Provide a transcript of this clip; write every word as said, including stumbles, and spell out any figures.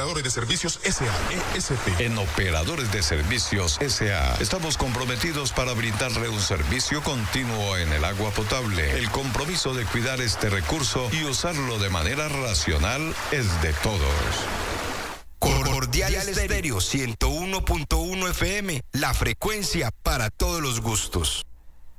Operadores de Servicios S A E S P. En Operadores de Servicios S A estamos comprometidos para brindarle un servicio continuo en el agua potable. El compromiso de cuidar este recurso y usarlo de manera racional es de todos. Cordial Estéreo ciento uno punto uno F M, la frecuencia para todos los gustos.